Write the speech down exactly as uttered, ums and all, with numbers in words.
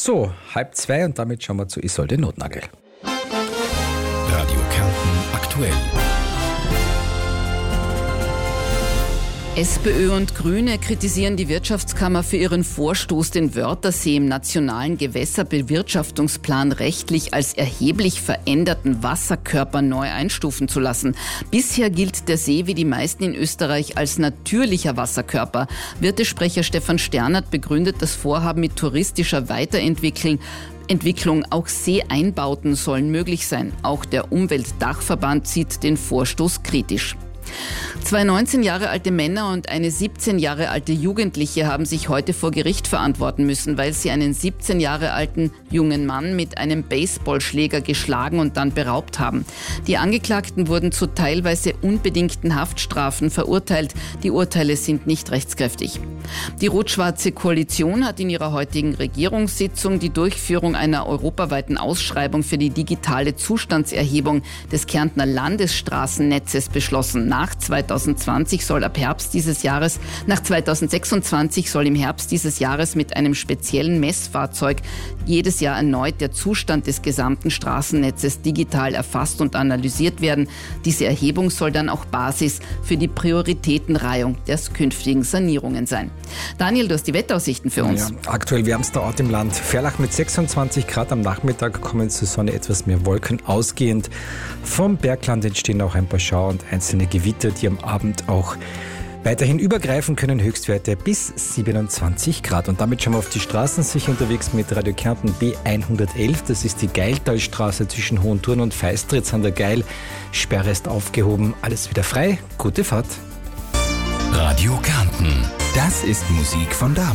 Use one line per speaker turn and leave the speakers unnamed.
So, halb zwei und damit schauen wir zu Isolde Notnagel.
Radio Kärnten aktuell.
SPÖ und Grüne kritisieren die Wirtschaftskammer für ihren Vorstoß, den Wörthersee im nationalen Gewässerbewirtschaftungsplan rechtlich als erheblich veränderten Wasserkörper neu einstufen zu lassen. Bisher gilt der See wie die meisten in Österreich als natürlicher Wasserkörper. Wirtesprecher Stefan Sternert begründet das Vorhaben mit touristischer Weiterentwicklung. Entwicklung, auch Seeeinbauten sollen möglich sein. Auch der Umweltdachverband sieht den Vorstoß kritisch. Zwei neunzehn Jahre alte Männer und eine siebzehn Jahre alte Jugendliche haben sich heute vor Gericht verantworten müssen, weil sie einen siebzehn Jahre alten jungen Mann mit einem Baseballschläger geschlagen und dann beraubt haben. Die Angeklagten wurden zu teilweise unbedingten Haftstrafen verurteilt. Die Urteile sind nicht rechtskräftig. Die rot-schwarze Koalition hat in ihrer heutigen Regierungssitzung die Durchführung einer europaweiten Ausschreibung für die digitale Zustandserhebung des Kärntner Landesstraßennetzes beschlossen. Nach zweitausendzwanzig soll ab Herbst dieses Jahres, nach zweitausendsechsundzwanzig soll im Herbst dieses Jahres mit einem speziellen Messfahrzeug jedes Jahr erneut der Zustand des gesamten Straßennetzes digital erfasst und analysiert werden. Diese Erhebung soll dann auch Basis für die Prioritätenreihung der künftigen Sanierungen sein. Daniel, du hast die Wetteraussichten für uns.
Ja, aktuell wärmster Ort im Land. Ferlach mit sechsundzwanzig Grad, am Nachmittag kommen zur Sonne etwas mehr Wolken ausgehend. Vom Bergland entstehen auch ein paar Schauer und einzelne Gewitter, die am Abend auch weiterhin übergreifen können. Höchstwerte bis siebenundzwanzig Grad. Und damit schauen wir auf die Straßen. Sicher unterwegs mit Radio Kärnten B hundertelf. Das ist die Geiltalstraße zwischen Hohenturn und Feistritz an der Geil. Sperre ist aufgehoben. Alles wieder frei. Gute Fahrt.
Radio Kärnten. Das ist Musik von damals.